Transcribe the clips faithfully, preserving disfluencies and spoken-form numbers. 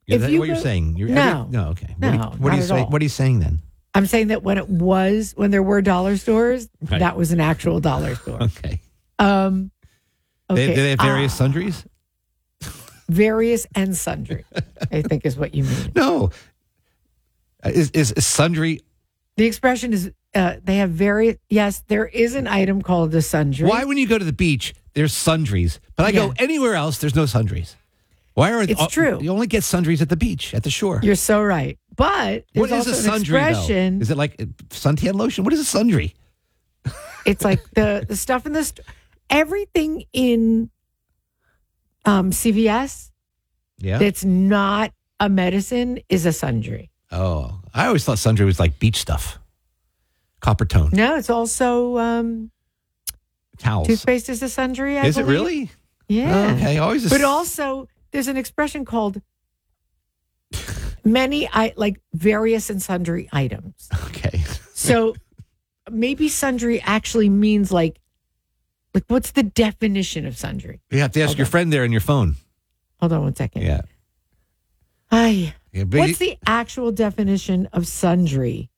Is that you what you're go- saying? You're No. every, no, okay. No, What, are you, what, not are you at saying, all. what are you saying then? I'm saying that when it was, when there were dollar stores, Right. that was an actual dollar store. Okay. Um, okay. They, do they have various Ah, sundries? various and sundry, I think is what you mean. No. Uh, Is, is, is sundry? The expression is, uh, they have various, yes, there is an item called a sundry. Why, when you go to the beach, there's sundries, but I Yeah. go anywhere else, there's no sundries? Why are It's uh, true. You only get sundries at the beach, at the shore. You're so right. But there's What is also a an sundry, expression. though? Is it like uh, suntan lotion? What is a sundry? It's like the, the stuff in the st- everything in um, C V S Yeah. that's not a medicine is a sundry. Oh, I always thought sundry was like beach stuff. Copper tone. No, it's also um, Towels. toothpaste is a sundry. I Is it believe. really? Yeah. Oh, okay. Always a But s- also, there's an expression called many, I like various and sundry items. Okay. So maybe sundry actually means like, like what's the definition of sundry? You have to ask Hold your on. friend there in your phone. Hold on one second. Yeah. Ay, Yeah, but what's you- the actual definition of sundry?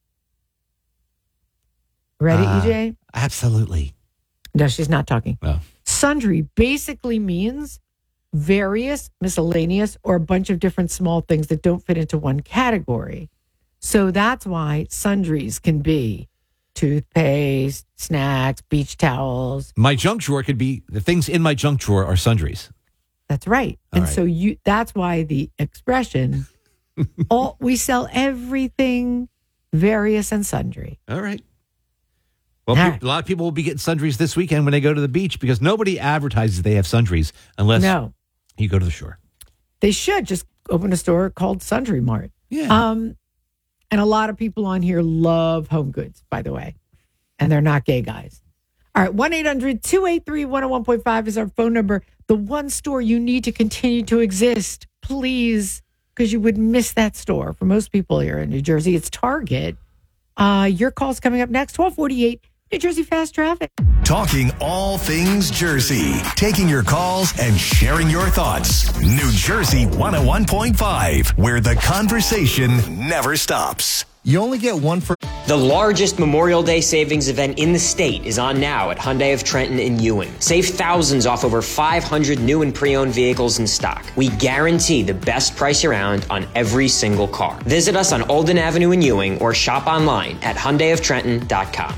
Ready, Uh, E J? Absolutely. No, she's not talking. No. Sundry basically means various, miscellaneous, or a bunch of different small things that don't fit into one category. So that's why sundries can be toothpaste, snacks, beach towels. My junk drawer could be the things in my junk drawer are sundries. That's right. All and right. so you that's why the expression all we sell everything various and sundry. All right. Well, All pe- right. a lot of people will be getting sundries this weekend when they go to the beach because nobody advertises they have sundries unless No. you go to the shore. They should just open a store called Sundry Mart. Yeah. Um, and a lot of people on here love home goods, by the way, and they're not gay guys. All right, one eight hundred two eight three one oh one point five is our phone number. The one store you need to continue to exist, please, because you would miss that store. For most people here in New Jersey, it's Target. Uh, your call's coming up next, twelve forty-eight, New Jersey Fast Traffic. Talking all things Jersey. Taking your calls and sharing your thoughts. New Jersey one oh one point five, where the conversation never stops. You only get one for... The largest Memorial Day savings event in the state is on now at Hyundai of Trenton in Ewing. Save thousands off over five hundred new and pre-owned vehicles in stock. We guarantee the best price around on every single car. Visit us on Olden Avenue in Ewing or shop online at hyundai of trenton dot com.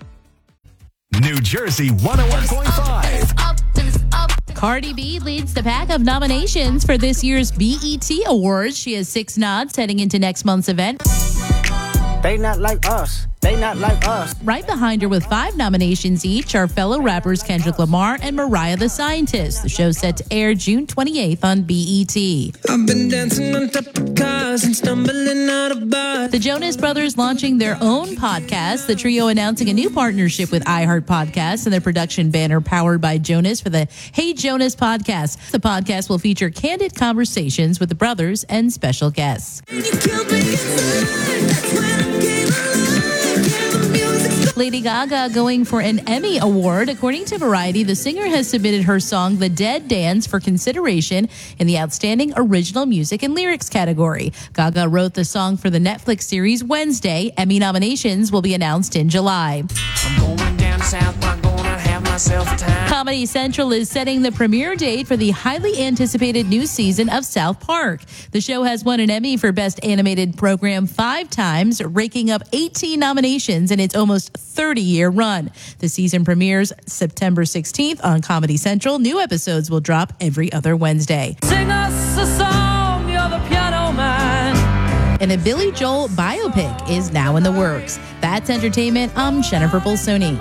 New Jersey one oh one point five. Cardi B leads the pack of nominations for this year's B E T Awards. She has six nods heading into next month's event. They not like us. They not like us. Right behind her with five nominations each are fellow rappers Kendrick Lamar and Mariah the Scientist. The show's set to air June twenty-eighth on B E T. I've been dancing on top of cars and stumbling out of bars. The Jonas Brothers launching their own podcast. The trio announcing a new partnership with iHeart Podcasts and their production banner powered by Jonas for the Hey Jonas podcast. The podcast will feature candid conversations with the brothers and special guests. You killed me inside. That's when I came alive. Yeah, the music's Lady Gaga going for an Emmy Award. According to Variety, the singer has submitted her song The Dead Dance for consideration in the Outstanding Original Music and Lyrics category. Gaga wrote the song for the Netflix series Wednesday. Emmy nominations will be announced in July. I'm going down to South Park, gonna have myself a time. Comedy Central is setting the premiere date for the highly anticipated new season of South Park. The show has won an Emmy for Best Animated Program five times, raking up eighteen nominations in its almost thirty-year run. The season premieres September sixteenth on Comedy Central. New episodes will drop every other Wednesday. Sing us a song, you're the piano man. And a Billy Joel biopic is now in the works. That's entertainment. I'm Jennifer Bolsoni.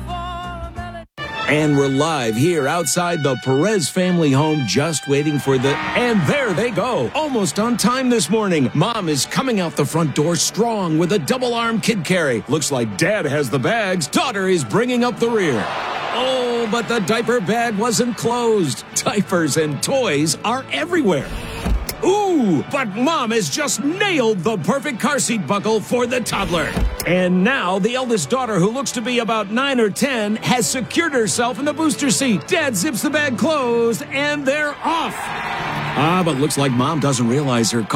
And we're live here outside the Perez family home, just waiting for the... And there they go. Almost on time this morning. Mom is coming out the front door strong with a double-arm kid carry. Looks like Dad has the bags. Daughter is bringing up the rear. Oh, but the diaper bag wasn't closed. Diapers and toys are everywhere. Ooh, but Mom has just nailed the perfect car seat buckle for the toddler. And now the eldest daughter, who looks to be about nine or ten, has secured herself in the booster seat. Dad zips the bag closed, and they're off. Ah, but looks like Mom doesn't realize her car